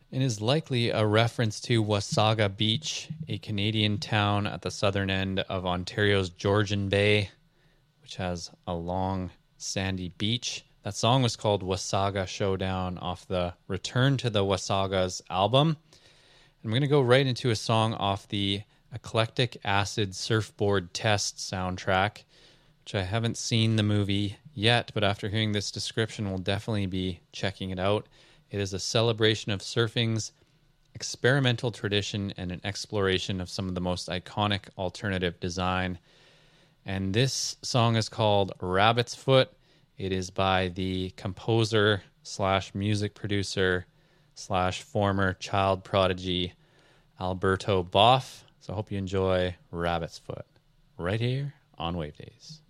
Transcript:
and is likely a reference to Wasaga Beach, a Canadian town at the southern end of Ontario's Georgian Bay, which has a long sandy beach. That song was called Wasaga Showdown off the Return to the Wasagas album. I'm going to go right into a song off the Eclectic Acid Surfboard Test soundtrack, which I haven't seen the movie yet, but after hearing this description, will definitely be checking it out. It is a celebration of surfing's experimental tradition and an exploration of some of the most iconic alternative design. And this song is called Rabbit's Foot. It is by the composer slash music producer slash former child prodigy Alberto Boff. So I hope you enjoy Rabbit's Foot right here on Wave Days.